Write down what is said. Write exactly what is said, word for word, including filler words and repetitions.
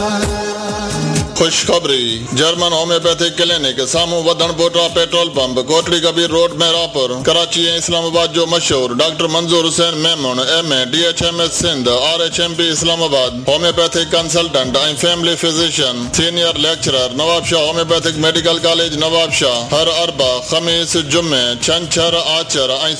खुशखबरी German homeopathic clinic सामू वधण बोटा petrol pump Kotri Kabir road में रापुर कराची ऐं इस्लामाबाद जो मशहूर डॉक्टर मंजूर Hussain Memon M A D H M S Sindh R H M P Islamabad homeopathic consultant ऐं family physician senior lecturer Nawab Shah homeopathic medical college Nawab Shah हर अरबा खमीस जुमे छंछर आचर ऐं